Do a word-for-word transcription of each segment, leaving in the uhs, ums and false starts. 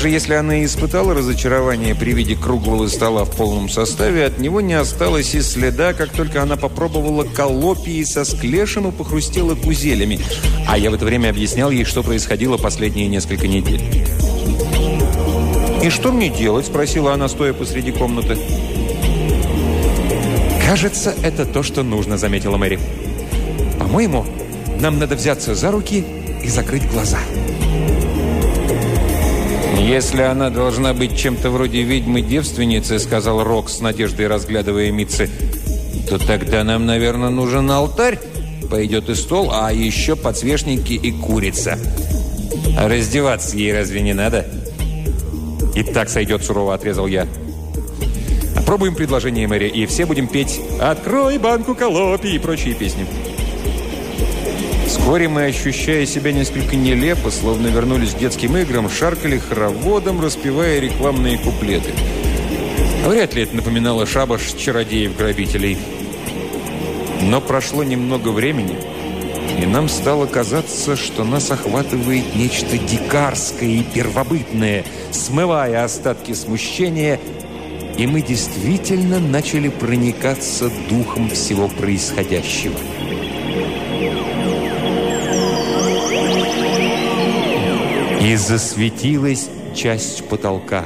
Даже если она и испытала разочарование при виде круглого стола в полном составе, от него не осталось и следа, как только она попробовала колопии со склешем и похрустела кузелями. А я в это время объяснял ей, что происходило последние несколько недель. «И что мне делать?» – спросила она, стоя посреди комнаты. «Кажется, это то, что нужно», – заметила Мэри. «По-моему, нам надо взяться за руки и закрыть глаза». «Если она должна быть чем-то вроде ведьмы-девственницы», — сказал Рок с надеждой, разглядывая Митцы, «то тогда нам, наверное, нужен алтарь. Пойдет и стол, а еще подсвечники и курица. А раздеваться ей разве не надо?» «И так сойдет», — сурово отрезал я. «Опробуем предложение, Мэри, и все будем петь «Открой банку колопий» и прочие песни». Вскоре мы, ощущая себя несколько нелепо, словно вернулись к детским играм, шаркали хороводом, распевая рекламные куплеты. Вряд ли это напоминало шабаш чародеев-грабителей. Но прошло немного времени, и нам стало казаться, что нас охватывает нечто дикарское и первобытное, смывая остатки смущения, и мы действительно начали проникаться духом всего происходящего. И засветилась часть потолка.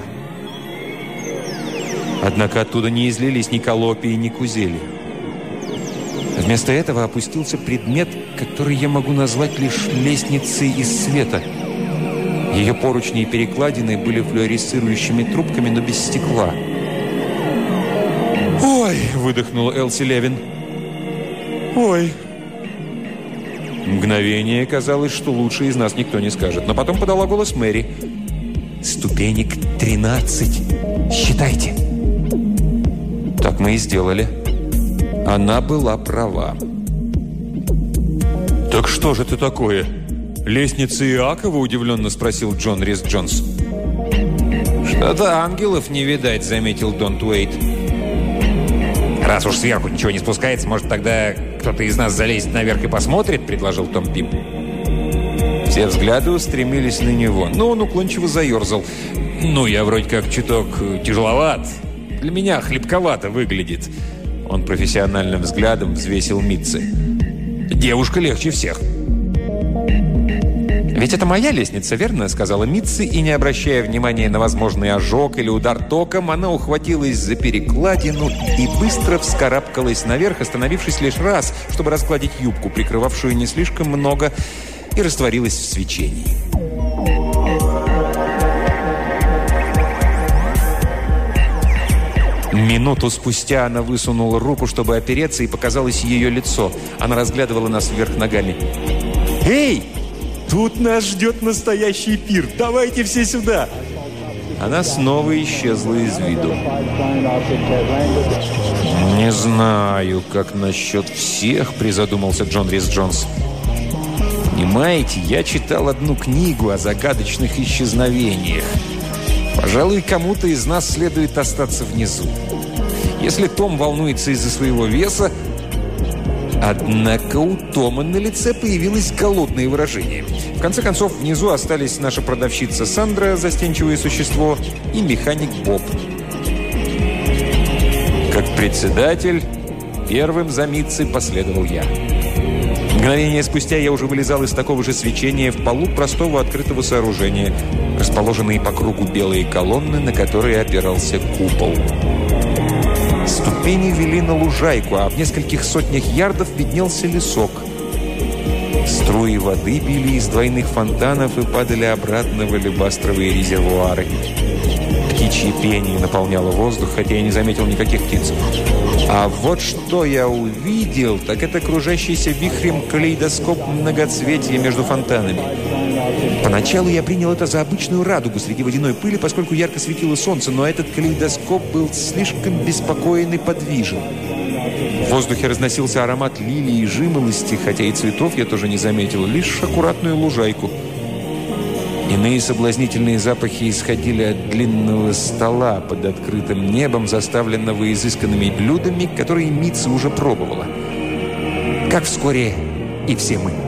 Однако оттуда не излились ни колопии, ни кузели. Вместо этого опустился предмет, который я могу назвать лишь лестницей из света. Ее поручни и перекладины были флуоресцирующими трубками, но без стекла. «Ой!» – выдохнула Элси Левин. «Ой!» Мгновение казалось, что лучше из нас никто не скажет. Но потом подала голос Мэри. «Ступенек тринадцать. Считайте». Так мы и сделали. Она была права. «Так что же это такое? Лестница Иакова?» – удивленно спросил Джон Рис Джонс. «Что-то ангелов не видать», – заметил Донт Уэйт. «Раз уж сверху ничего не спускается, может, тогда кто-то из нас залезет наверх и посмотрит», — предложил Том Пим. Все взгляды устремились на него, но он уклончиво заерзал. «Ну, я вроде как чуток тяжеловат. Для меня хлебковато выглядит». Он профессиональным взглядом взвесил Митцы. «Девушка легче всех». «Ведь это моя лестница, верно?» – сказала Митцы, и, не обращая внимания на возможный ожог или удар током, она ухватилась за перекладину и быстро вскарабкалась наверх, остановившись лишь раз, чтобы разгладить юбку, прикрывавшую не слишком много, и растворилась в свечении. Минуту спустя она высунула руку, чтобы опереться, и показалось ее лицо. Она разглядывала нас вверх ногами. «Эй! Тут нас ждет настоящий пир! Давайте все сюда!» Она снова исчезла из виду. «Не знаю, как насчет всех», — призадумался Джон Рис Джонс. «Понимаете, я читал одну книгу о загадочных исчезновениях. Пожалуй, кому-то из нас следует остаться внизу. Если Том волнуется из-за своего веса...» Однако у Тома на лице появилось голодное выражение. В конце концов, внизу остались наша продавщица Сандра, застенчивое существо, и механик Боб. Как председатель, первым за Митцей последовал я. Мгновение спустя я уже вылезал из такого же свечения в полу простого открытого сооружения, расположенные по кругу белые колонны, на которые опирался купол. Ступени вели на лужайку, а в нескольких сотнях ярдов виднелся лесок. Струи воды били из двойных фонтанов и падали обратно в алебастровые резервуары. Птичье пение наполняло воздух, хотя я не заметил никаких птиц. А вот что я увидел, так это кружащийся вихрем калейдоскоп многоцветия между фонтанами. Поначалу я принял это за обычную радугу среди водяной пыли, поскольку ярко светило солнце, но этот калейдоскоп был слишком беспокоен и подвижен. В воздухе разносился аромат лилии и жимолости, хотя и цветов я тоже не заметил, лишь аккуратную лужайку. Иные соблазнительные запахи исходили от длинного стола под открытым небом, заставленного изысканными блюдами, которые Митца уже пробовала. Как вскоре и все мы.